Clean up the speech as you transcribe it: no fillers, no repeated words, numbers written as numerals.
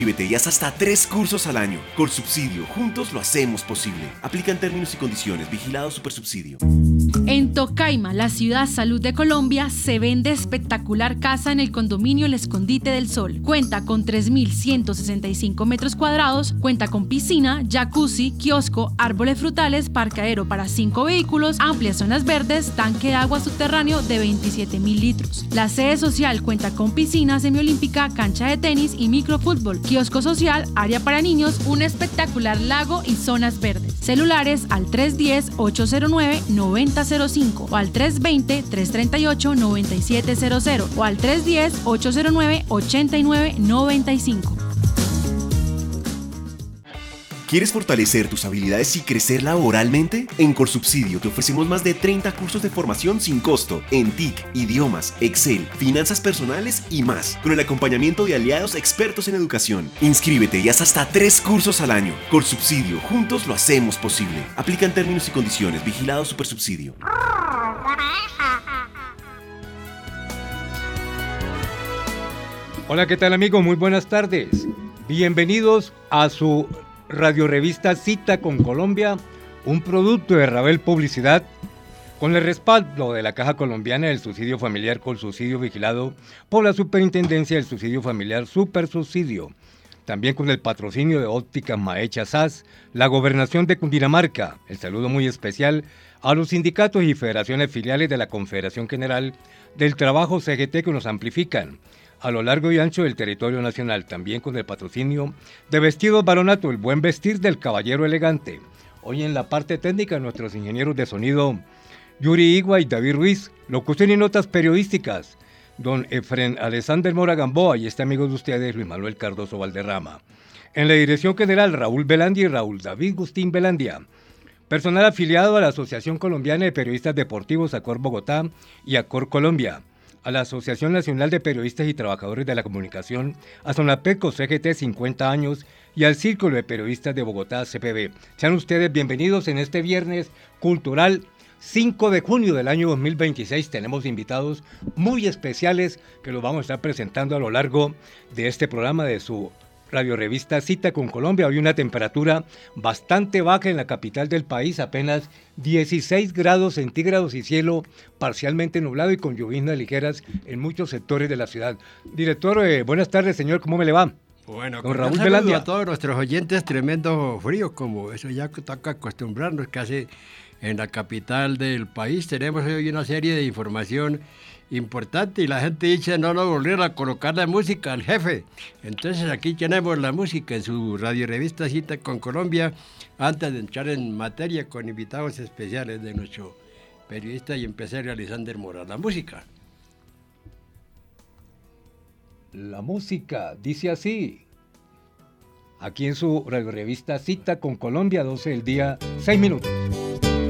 Inscríbete y haz hasta 3 cursos al año. Colsubsidio, juntos lo hacemos posible. Aplican términos y condiciones. Vigilado Supersubsidio. En Tocaima, la ciudad salud de Colombia, se vende espectacular casa en el condominio El Escondite del Sol. Cuenta con 3.165 metros cuadrados, cuenta con piscina, jacuzzi, kiosco, árboles frutales, parqueadero para 5 vehículos, amplias zonas verdes, tanque de agua subterráneo de 27.000 litros. La sede social cuenta con piscina semiolímpica, cancha de tenis y microfútbol, kiosco social, área para niños, un espectacular lago y zonas verdes. Celulares al 310-809-9005 o al 320-338-9700 o al 310-809-8995. ¿Quieres fortalecer tus habilidades y crecer laboralmente? En Colsubsidio te ofrecemos más de 30 cursos de formación sin costo en TIC, idiomas, Excel, finanzas personales y más, con el acompañamiento de aliados expertos en educación. Inscríbete y haz hasta 3 cursos al año. Colsubsidio, juntos lo hacemos posible. Aplican términos y condiciones. Vigilado Supersubsidio. Hola, ¿qué tal, amigos? Muy buenas tardes. Bienvenidos a su radiorevista Cita con Colombia, un producto de Ravel Publicidad, con el respaldo de la Caja Colombiana del Subsidio Familiar Colsubsidio, vigilado por la Superintendencia del Subsidio Familiar Supersubsidio. También con el patrocinio de Ópticas Maecha SAS, la Gobernación de Cundinamarca. El saludo muy especial a los sindicatos y federaciones filiales de la Confederación General del Trabajo CGT que nos amplifican a lo largo y ancho del territorio nacional, también con el patrocinio de Vestidos Baronato, el buen vestir del caballero elegante. Hoy en la parte técnica, nuestros ingenieros de sonido, Yuri Igua y David Ruiz, locución y notas periodísticas, don Efren Alexander Mora Gamboa y este amigo de ustedes, Luis Manuel Cardoso Valderrama. En la dirección general, Raúl Velandia y Raúl David Gustín Velandia. Personal afiliado a la Asociación Colombiana de Periodistas Deportivos, ACOR Bogotá y ACOR Colombia, a la Asociación Nacional de Periodistas y Trabajadores de la Comunicación, a Sonapeco CGT 50 años y al Círculo de Periodistas de Bogotá CPB. Sean ustedes bienvenidos en este viernes cultural 5 de junio del año 2026. Tenemos invitados muy especiales que los vamos a estar presentando a lo largo de este programa de su radiorevista Cita con Colombia. Hoy una temperatura bastante baja en la capital del país, apenas 16 grados centígrados y cielo parcialmente nublado y con lloviznas ligeras en muchos sectores de la ciudad. Director, buenas tardes, señor, ¿cómo me le va? Bueno, con Raúl Raúl Velandia. A todos nuestros oyentes, tremendo frío, como eso ya toca acostumbrarnos casi en la capital del país. Tenemos hoy una serie de información importante y la gente dice no nos volvieron a colocar la música al jefe. Entonces aquí tenemos la música en su radiorevista Cita con Colombia, antes de entrar en materia con invitados especiales de nuestro periodista y empresario Alexander Mora. La música dice así, aquí en su radiorevista Cita con Colombia, 12 del día, 6 minutos.